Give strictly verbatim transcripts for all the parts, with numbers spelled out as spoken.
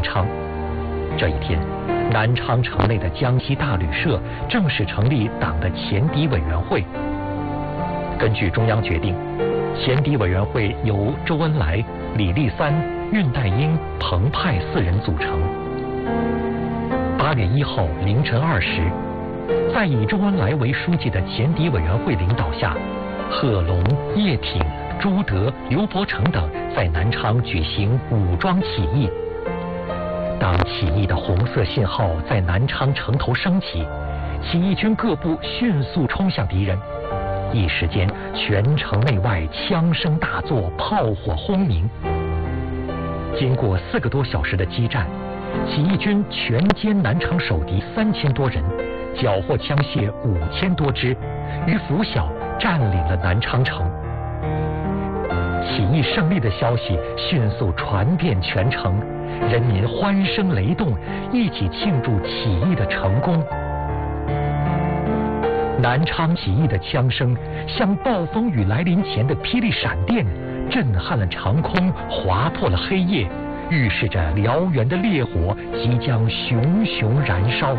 昌。这一天，南昌城内的江西大旅社正式成立党的前敌委员会。根据中央决定，前敌委员会由周恩来、李立三、恽代英、彭湃四人组成。八月一号凌晨二时，在以周恩来为书记的前敌委员会领导下，贺龙、叶挺、朱德、刘伯承等在南昌举行武装起义。当起义的红色信号在南昌城头升起，起义军各部迅速冲向敌人。一时间，全城内外枪声大作，炮火轰鸣。经过四个多小时的激战，起义军全歼南昌守敌三千多人，缴获枪械五千多支，于拂晓占领了南昌城。起义胜利的消息迅速传遍全城，人民欢声雷动，一起庆祝起义的成功。南昌起义的枪声像暴风雨来临前的霹雳闪电，震撼了长空，划破了黑夜，预示着燎原的烈火即将熊熊燃烧。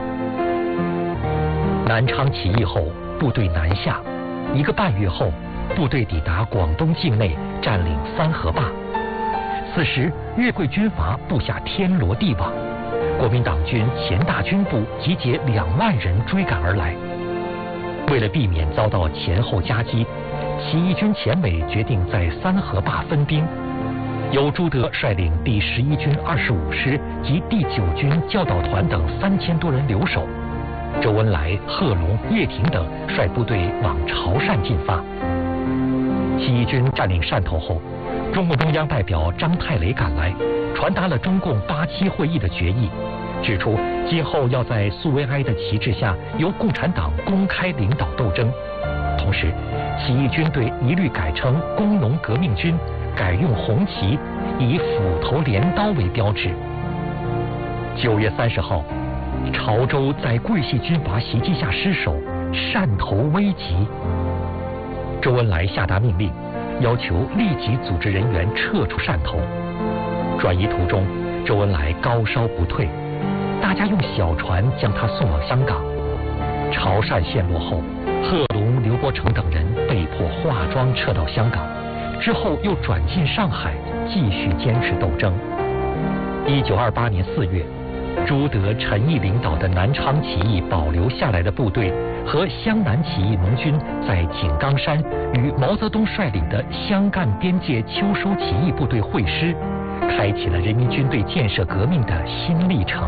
南昌起义后，部队南下，一个半月后，部队抵达广东境内，占领三河坝。此时，粤桂军阀布下天罗地网，国民党军前大军部集结两万人追赶而来。为了避免遭到前后夹击，起义军前委决定在三河坝分兵，由朱德率领第十一军二十五师及第九军教导团等三千多人留守，周恩来、贺龙、叶挺等率部队往潮汕进发。起义军占领汕头后，中共中央代表张太雷赶来，传达了中共八七会议的决议，指出今后要在苏维埃的旗帜下由共产党公开领导斗争。同时，起义军队一律改称工农革命军，改用红旗，以斧头镰刀为标志。九月三十号，潮州在桂系军阀袭击下失守，汕头危急。周恩来下达命令，要求立即组织人员撤出汕头。转移途中，周恩来高烧不退，大家用小船将他送往香港。潮汕陷落后，贺龙、刘伯承等人被迫化妆撤到香港，之后又转进上海，继续坚持斗争。一九二八年四月，朱德、陈毅领导的南昌起义保留下来的部队和湘南起义盟军在井冈山与毛泽东率领的湘赣边界秋收起义部队会师，开启了人民军队建设革命的新历程。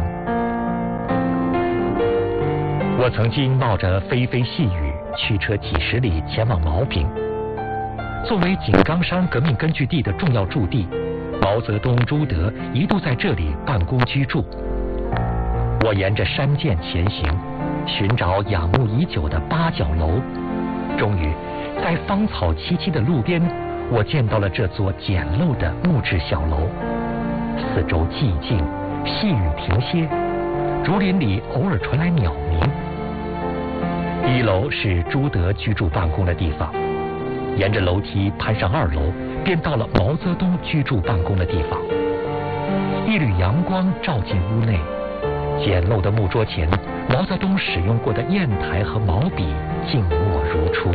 我曾经冒着霏霏细雨，驱车几十里前往毛坪。作为井冈山革命根据地的重要驻地，毛泽东、朱德一度在这里办公居住。我沿着山涧前行，寻找仰慕已久的八角楼。终于，在芳草萋萋的路边，我见到了这座简陋的木质小楼。四周寂静，细雨停歇，竹林里偶尔传来鸟鸣。一楼是朱德居住办公的地方，沿着楼梯攀上二楼，便到了毛泽东居住办公的地方。一缕阳光照进屋内，简陋的木桌前，毛泽东使用过的砚台和毛笔静默如初。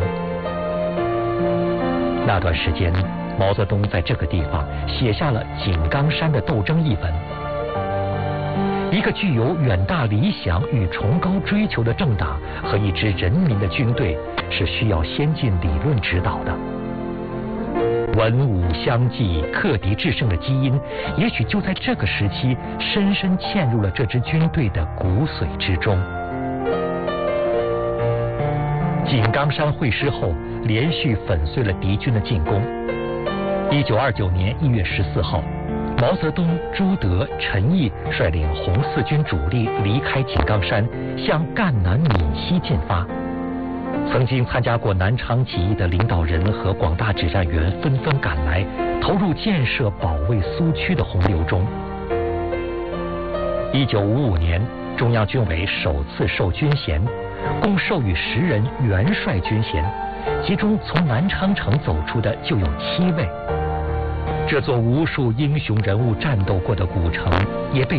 那段时间，毛泽东在这个地方写下了《井冈山的斗争》一文。一个具有远大理想与崇高追求的政党和一支人民的军队，是需要先进理论指导的。文武相济、克敌制胜的基因，也许就在这个时期深深嵌入了这支军队的骨髓之中。井冈山会师后，连续粉碎了敌军的进攻。一九二九年一月十四号，毛泽东、朱德、陈毅率领红四军主力离开井冈山，向赣南闽西进发。曾经参加过南昌起义的领导人和广大指战员纷纷赶来，投入建设保卫苏区的洪流中。一九五五年，中央军委首次授军衔，共授予十人元帅军衔，其中从南昌城走出的就有七位。这座无数英雄人物战斗过的古城，也被